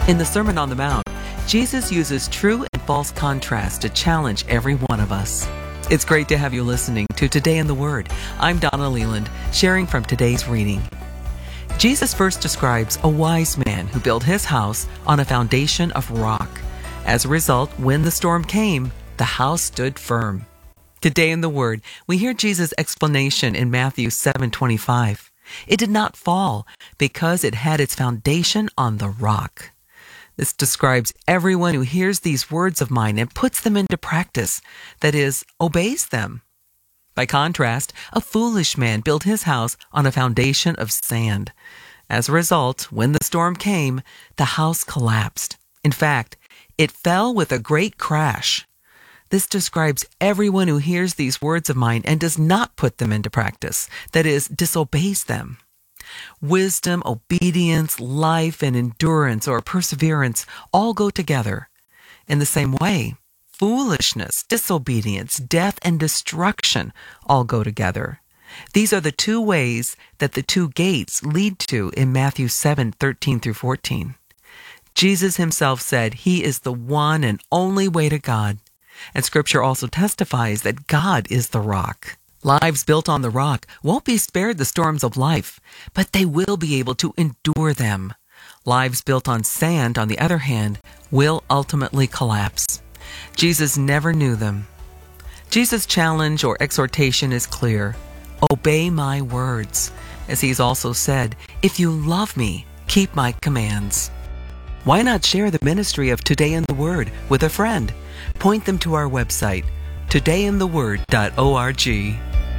In the Sermon on the Mount, Jesus uses true and false contrast to challenge every one of us. It's great to have you listening to Today in the Word. I'm Donna Leland, sharing from today's reading. Jesus first describes a wise man who built his house on a foundation of rock. As a result, when the storm came, the house stood firm. Today in the Word, we hear Jesus' explanation in Matthew 7:25. It did not fall because it had its foundation on the rock. This describes everyone who hears these words of mine and puts them into practice, that is, obeys them. By contrast, a foolish man built his house on a foundation of sand. As a result, when the storm came, the house collapsed. In fact, it fell with a great crash. This describes everyone who hears these words of mine and does not put them into practice, that is, disobeys them. Wisdom, obedience, life, and endurance or perseverance all go together. In the same way, foolishness, disobedience, death, and destruction all go together. These are the two ways that the two gates lead to in Matthew 7:13 through 14. Jesus himself said he is the one and only way to God. And Scripture also testifies that God is the rock. Lives built on the rock won't be spared the storms of life, but they will be able to endure them. Lives built on sand, on the other hand, will ultimately collapse. Jesus never knew them. Jesus' challenge or exhortation is clear. Obey my words. As he's also said, if you love me, keep my commands. Why not share the ministry of Today in the Word with a friend? Point them to our website, todayintheword.org.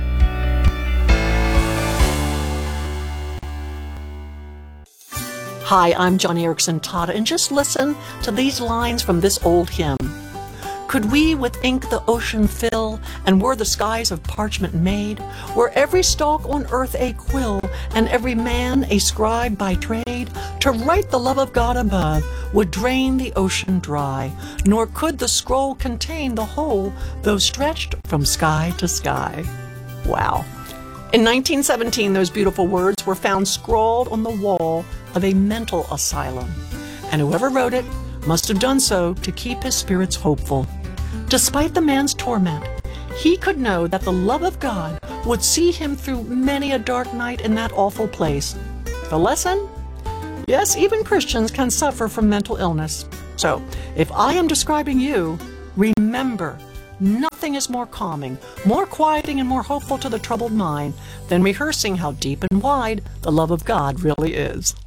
Hi, I'm John Erickson Tata, and just listen to these lines from this old hymn. Could we with ink the ocean fill, and were the skies of parchment made, were every stalk on earth a quill, and every man a scribe by trade, to write the love of God above would drain the ocean dry, nor could the scroll contain the whole, though stretched from sky to sky. Wow. In 1917, those beautiful words were found scrawled on the wall of a mental asylum, and whoever wrote it must have done so to keep his spirits hopeful. Despite the man's torment, he could know that the love of God would see him through many a dark night in that awful place. The lesson? Yes, even Christians can suffer from mental illness. So, if I am describing you, remember, nothing is more calming, more quieting, and more hopeful to the troubled mind than rehearsing how deep and wide the love of God really is.